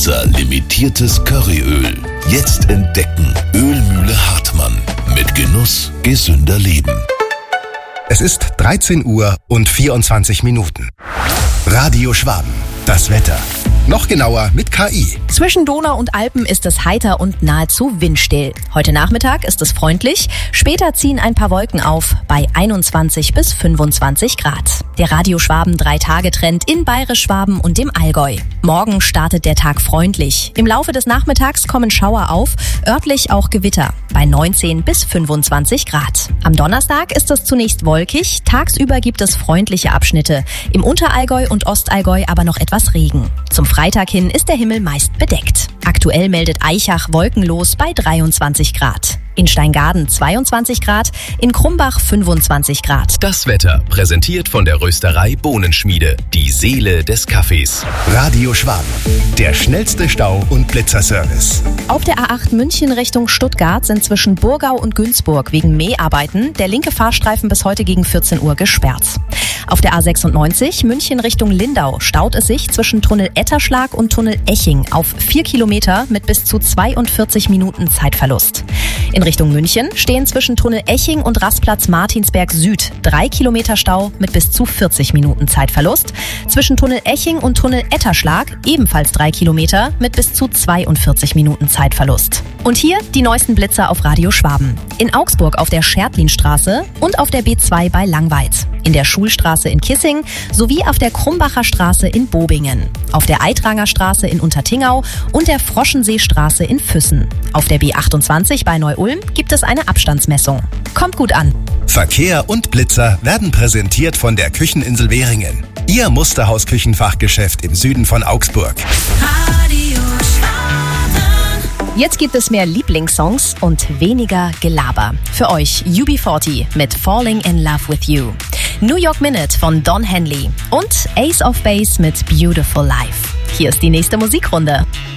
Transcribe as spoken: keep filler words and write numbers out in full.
Unser limitiertes Curryöl. Jetzt entdecken. Ölmühle Hartmann. Mit Genuss gesünder Leben. Es ist dreizehn Uhr und vierundzwanzig Minuten. Radio Schwaben. Das Wetter. Noch genauer mit K I. Zwischen Donau und Alpen ist es heiter und nahezu windstill. Heute Nachmittag ist es freundlich. Später ziehen ein paar Wolken auf bei einundzwanzig bis fünfundzwanzig Grad. Der Radio Schwaben Drei-Tage-Trend in Bayerisch-Schwaben und dem Allgäu. Morgen startet der Tag freundlich. Im Laufe des Nachmittags kommen Schauer auf, örtlich auch Gewitter bei neunzehn bis fünfundzwanzig Grad. Am Donnerstag ist es zunächst wolkig. Tagsüber gibt es freundliche Abschnitte. Im Unterallgäu und Ostallgäu aber noch etwas Regen. Zum Freitag hin ist der Himmel meist bedeckt. Aktuell meldet Aichach wolkenlos bei dreiundzwanzig Grad. In Steingaden zweiundzwanzig Grad, in Krumbach fünfundzwanzig Grad. Das Wetter präsentiert von der Rösterei Bohnenschmiede, die Seele des Kaffees. Radio Schwaben, der schnellste Stau- und Blitzerservice. Auf der A acht München Richtung Stuttgart sind zwischen Burgau und Günzburg wegen Mäharbeiten der linke Fahrstreifen bis heute gegen vierzehn Uhr gesperrt. Auf der A sechsundneunzig München Richtung Lindau staut es sich zwischen Tunnel Etterschlag und Tunnel Eching auf vier Kilometer mit bis zu zweiundvierzig Minuten Zeitverlust. In Richtung München stehen zwischen Tunnel Eching und Rastplatz Martinsberg Süd drei Kilometer Stau mit bis zu vierzig Minuten Zeitverlust. Zwischen Tunnel Eching und Tunnel Etterschlag ebenfalls drei Kilometer mit bis zu zweiundvierzig Minuten Zeitverlust. Und hier die neuesten Blitzer auf Radio Schwaben. In Augsburg auf der Schertlinstraße und auf der B zwei bei Langweid. In der Schulstraße in Kissing sowie auf der Krumbacher Straße in Bobingen. Auf der Eitranger Straße in Untertingau und der Froschenseestraße in Füssen. Auf der B achtundzwanzig bei Neu-Ulm gibt es eine Abstandsmessung. Kommt gut an. Verkehr und Blitzer werden präsentiert von der Kücheninsel Währingen. Ihr Musterhaus-Küchenfachgeschäft im Süden von Augsburg. Radio Schwaben. Jetzt gibt es mehr Lieblingssongs und weniger Gelaber. Für euch U B vierzig mit Falling in Love with You. New York Minute von Don Henley und Ace of Base mit Beautiful Life. Hier ist die nächste Musikrunde.